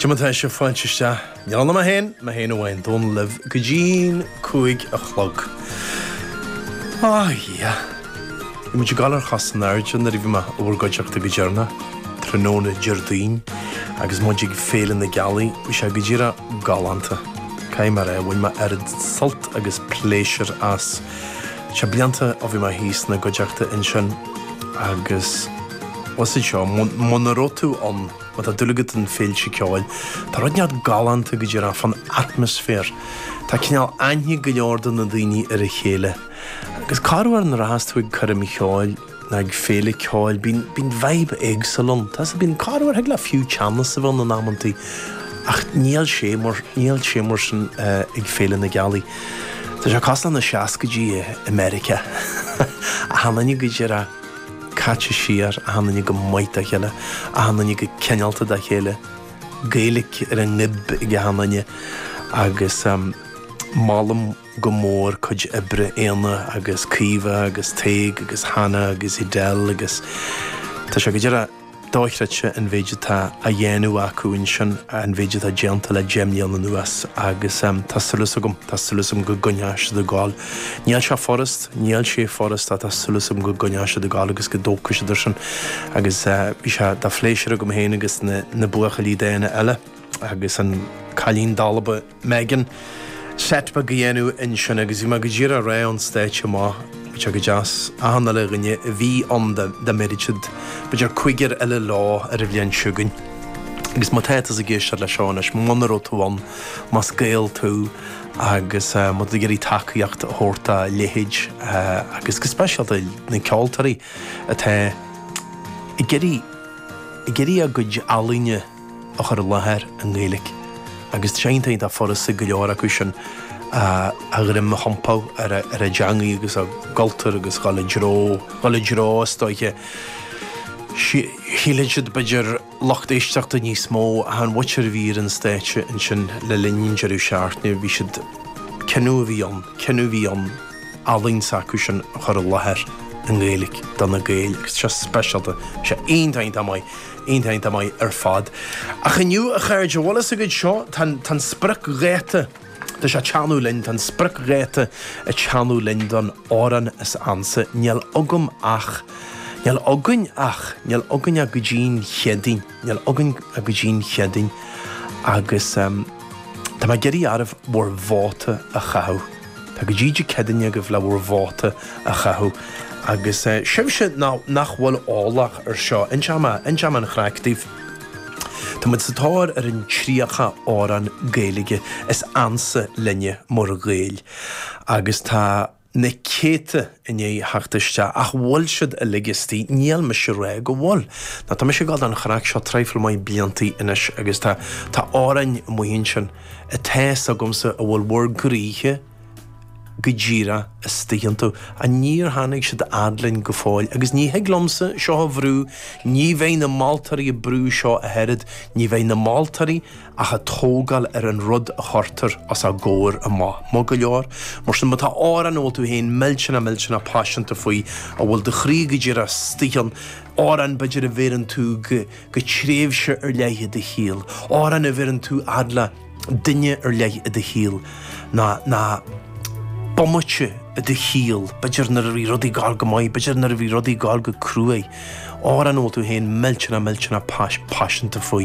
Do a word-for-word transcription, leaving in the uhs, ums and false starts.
Cymryd eisiau ffantista. Niall yma hen, mae hen o wain, don't live gydyn cwig y chlog. O, ia. Ym wedi gael ar chas yn ardion ar i fi ma o'r godjach dy gydjarna. Trynôn y jardín. Agus mod jeg ffeil yn y gali, wy siag gydjira galanta. Cai mar e, wy'n ma eryd salt agus pleisir as. Sia blianta o fi ma hys na godjach dy insian. Agus, was yd sio, mon rotu on. Wat dat dulligit een feeltje kjouil. Daar had niet galante gejera van atmosfeer. Dat knaal anje geljorden en dini er hele. Gus karwar een raast hoe karmi kjouil, na ik vele kjouil, bin bin vibe excellent. Dat is bin karwar hegla few channels van de namanti. Ach niel schemer, niel schemersen uh, ik vele na gali. Dat is kaslan na shaskegi Amerika. Hanan gejera. Catch shear, a hanna ni go moita hele, a hanna ni go kenalta da hele, gaelic er een nib ge hanna ni, agus um, malum go mór kuj ebre ena, agus kiva, agus teig, agus hanna, agus idel, agus ta sha gejera doichratse en vegeta a yenu aku inshan en vegeta gentle gemnial na nuas agus um, taslusugum taslusum go gonyash de gal nial sha forest nial she forest at taslusum go gonyash de gal agus go dokush dershan agus uh, isha da fleischer gum henigus na na buachli dene elle agus an kalin dalbe megan set ba genu inshan agus ima gejira rayon stage ma Chag jas a hanna le rinne vi on the the medichid but your quicker ele law a revlian shugun agus matet as a gesh la shonish monero to one mas gael to agus mod the geri takyacht horta lehij agus special the in culturi at e geri e geri a good alinne ochar laher an gaelic agus chainta da for a sigilora cushion Uh, agrim hampau ar a, ar a jangi agus a galter agus gala dro gala dro stoike hílid beidir locht éisteachta ní smó a han watcher vír an stéitse in sin le linin jeru seartne vi sid kenú vi an kenú vi an alin sacu sin char a laher an gaelic dan a gaelic it's just special se ein taint amai ein taint amai ar fad a cheniu a chairde wallace a good shot tan tan spruk réte Dus a chanu lind an spruk réte a chanu lind an oran is anse niel ogum ach niel ogun ach niel ogun a gujin chedin niel ogun a gujin chedin agus um, ta ma geri arf war vote a chau ta gujiji chedin a gifla war vote a chau agus uh, shivshe na nach wal olach ar seo in chama in chama an chreactiv Tá mud sa táir ar an tríacha áran gaelige is ansa linne mór gael agus tá na céte in é hartaiste ach bhil siad a ligistí níl me se ré go bhil. Na tá me se gáil an chraach seo treifil mai bliantaí inis agus tá tá árain muhín sin a téis a gomsa a bhfuil mór gríthe gejira a stianto a níor hannig siad adlin go fáil agus ní heglomsa seo a bhrú ní bhéin na maltarí a brú seo a herid ní bhéin na maltarí a cha tógal ar an rud a chortar as a góir a má má go leor mar sin tá áran ó tú héin milsena milsena passionanta faoi a bhfuil de chrí gejira stian áran beidir a bhéran tú go go tréimhse ar leiche de híl áran a bhéran tú adla duine ar leiche de híl na na Bommetje de heel, beidir nar a bhí rudí gáil go mai, beidir nar a bhí rudí gáil go cruúé. Áran ó tú héin milsena milsena passionanta faoi.